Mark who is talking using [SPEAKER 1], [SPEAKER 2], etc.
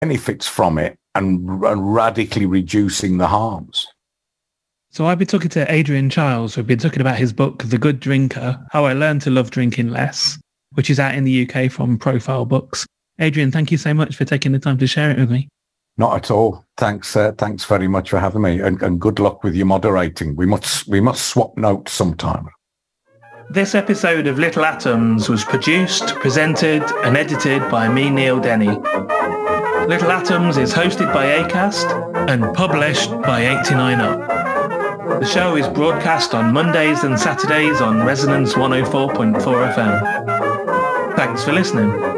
[SPEAKER 1] benefits from it and radically reducing the harms.
[SPEAKER 2] So I've been talking to Adrian Chiles, who've been talking about his book, The Good Drinker, How I Learned to Love Drinking Less, which is out in the UK from Profile Books. Adrian, thank you so much for taking the time to share it with me.
[SPEAKER 1] Not at all. Thanks very much for having me, and good luck with your moderating. We must swap notes sometime.
[SPEAKER 2] This episode of Little Atoms was produced, presented and edited by me, Neil Denny. Little Atoms is hosted by Acast and published by 89Up. The show is broadcast on Mondays and Saturdays on Resonance 104.4 FM. Thanks for listening.